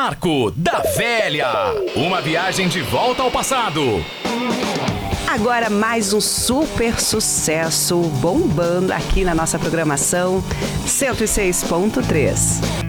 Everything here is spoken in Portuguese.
Arco da Velha. Uma viagem de volta ao passado. Agora mais um super sucesso bombando aqui na nossa programação 106.3.